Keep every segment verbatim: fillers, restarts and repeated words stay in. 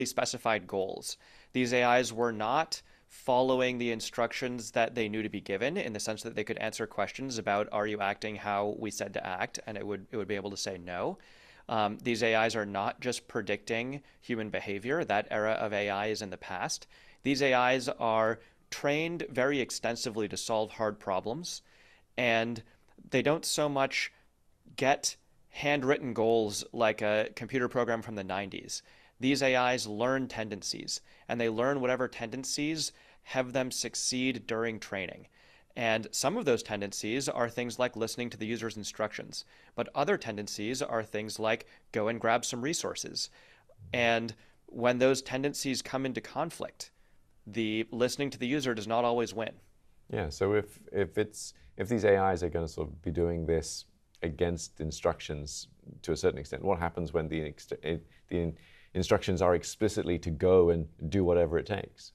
specified goals. These A Is were not following the instructions that they knew to be given, in the sense that they could answer questions about, are you acting how we said to act, and it would it would be able to say no. Um, these A Is are not just predicting human behavior. That era of A I is in the past. These A Is are trained very extensively to solve hard problems, and they don't so much get handwritten goals like a computer program from the nineties. These A Is learn tendencies, and they learn whatever tendencies have them succeed during training. And some of those tendencies are things like listening to the user's instructions, but other tendencies are things like go and grab some resources. And when those tendencies come into conflict, the listening to the user does not always win. Yeah, so if, if, it's, if these A Is are going to sort of be doing this against instructions to a certain extent, what happens when the, the instructions are explicitly to go and do whatever it takes?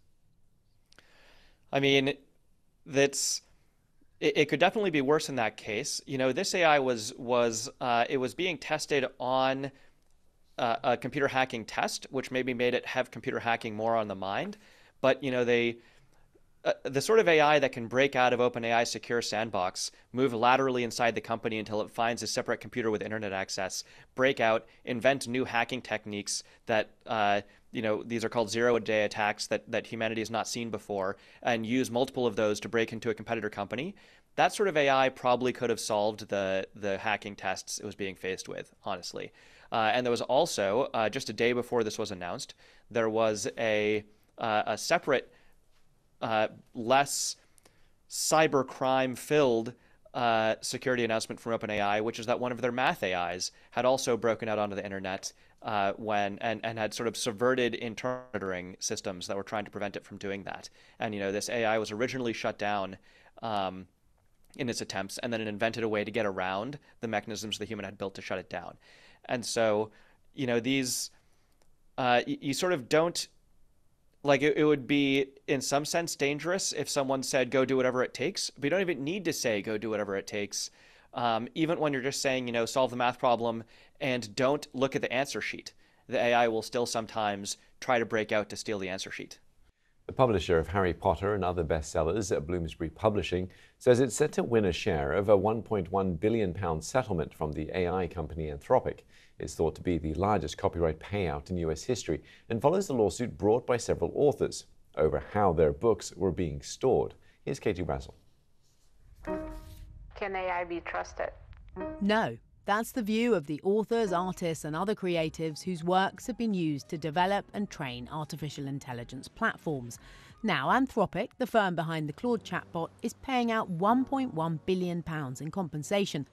I mean, that's it, it could definitely be worse in that case. You know, this A I was was uh, it was being tested on uh, a computer hacking test, which maybe made it have computer hacking more on the mind. But you know, they uh, the sort of A I that can break out of OpenAI's secure sandbox, move laterally inside the company until it finds a separate computer with internet access, break out, invent new hacking techniques that, uh, you know, these are called zero-day attacks that, that humanity has not seen before, and use multiple of those to break into a competitor company. That sort of A I probably could have solved the, the hacking tests it was being faced with, honestly. Uh, and there was also, uh, just a day before this was announced, there was a, uh, a separate Uh, less cybercrime-filled uh, security announcement from OpenAI, which is that one of their math A Is had also broken out onto the internet uh, when and, and had sort of subverted internal monitoring systems that were trying to prevent it from doing that. And you know, this A I was originally shut down um, in its attempts, and then it invented a way to get around the mechanisms the human had built to shut it down. And so, you know, these uh, you, you sort of don't. Like, it, it would be, in some sense, dangerous if someone said, go do whatever it takes. But you don't even need to say, go do whatever it takes. Um, even when you're just saying, you know, solve the math problem and don't look at the answer sheet. The A I will still sometimes try to break out to steal the answer sheet. The publisher of Harry Potter and other bestsellers at Bloomsbury Publishing says it's set to win a share of a one point one billion pound settlement from the A I company Anthropic. It's thought to be the largest copyright payout in U S history and follows the lawsuit brought by several authors over how their books were being stored. Here's Katie Brazel. Can A I be trusted? No. That's the view of the authors, artists and other creatives whose works have been used to develop and train artificial intelligence platforms. Now, Anthropic, the firm behind the Claude chatbot, is paying out one point one billion pounds in compensation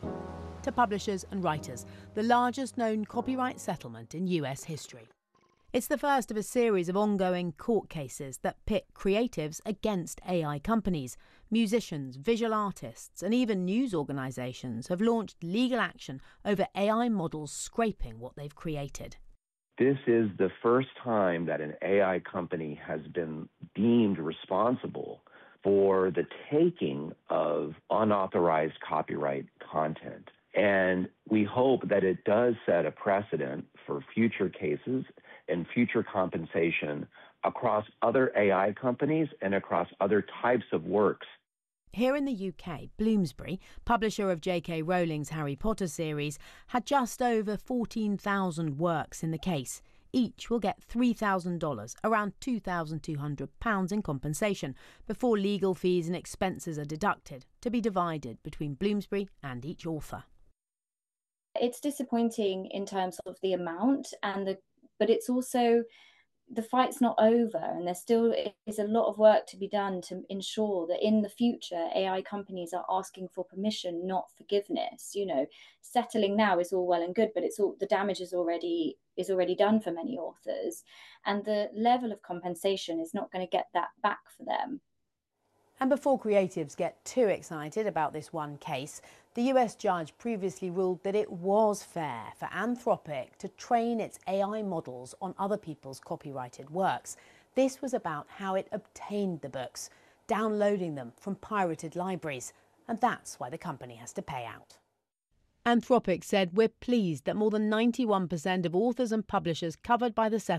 to publishers and writers, the largest known copyright settlement in U S history. It's the first of a series of ongoing court cases that pit creatives against A I companies. Musicians, visual artists, and even news organisations have launched legal action over A I models scraping what they've created. This is the first time that an A I company has been deemed responsible for the taking of unauthorized copyright content. And we hope that it does set a precedent for future cases and future compensation across other A I companies and across other types of works. Here in the U K, Bloomsbury, publisher of J K Rowling's Harry Potter series, had just over fourteen thousand works in the case. Each will get three thousand dollars, around two thousand two hundred pounds in compensation, before legal fees and expenses are deducted, to be divided between Bloomsbury and each author. It's disappointing in terms of the amount, and the, but it's also, the fight's not over, and there still is a lot of work to be done to ensure that in the future A I companies are asking for permission, not forgiveness. You know, settling now is all well and good, but it's all, the damage is already is already done for many authors, and the level of compensation is not going to get that back for them. And before creatives get too excited about this one case, the U S judge previously ruled that it was fair for Anthropic to train its A I models on other people's copyrighted works. This was about how it obtained the books, downloading them from pirated libraries, and that's why the company has to pay out. Anthropic said, "We're pleased that more than ninety-one percent of authors and publishers covered by the settlement